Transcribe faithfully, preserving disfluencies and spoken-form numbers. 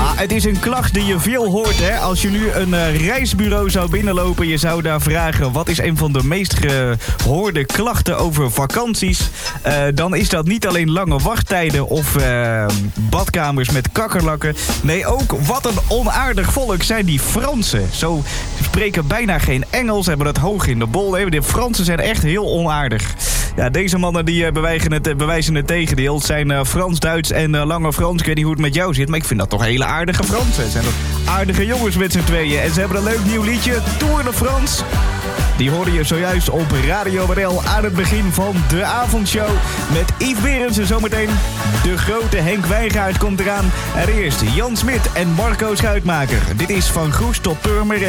Ja, het is een klacht die je veel hoort, hè. Als je nu een uh, reisbureau zou binnenlopen, je zou daar vragen... wat is een van de meest gehoorde klachten over vakanties... Uh, dan is dat niet alleen lange wachttijden of uh, badkamers met kakkerlakken. Nee, ook wat een onaardig volk zijn die Fransen. Zo spreken bijna geen Engels, hebben dat hoog in de bol. Hè. De Fransen zijn echt heel onaardig. Ja, deze mannen die uh, bewijzen, het, uh, bewijzen het tegendeel. Het zijn uh, Frans, Duits en uh, lange Frans. Ik weet niet hoe het met jou zit, maar ik vind dat toch hele aardige Fransen. Het zijn toch aardige jongens met z'n tweeën. En ze hebben een leuk nieuw liedje, Tour de France. Die hoorde je zojuist op Radio R L aan het begin van de avondshow. Met Yves Berends en zometeen de grote Henk Wijngaard komt eraan. En eerst Jan Smit en Marco Schuitmaker. Dit is Van Goes tot Purmerend.